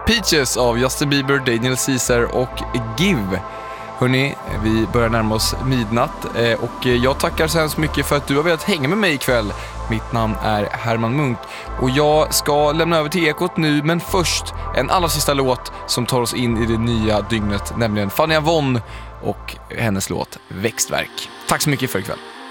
Peaches av Justin Bieber, Daniel Caesar och Give. Hörrni, vi börjar närma oss midnatt och jag tackar så hemskt mycket för att du har velat hänga med mig ikväll. Mitt namn är Herman Munk och jag ska lämna över till Ekot nu, men först en allra sista låt som tar oss in i det nya dygnet, nämligen Fania Von och hennes låt Växtverk. Tack så mycket för ikväll.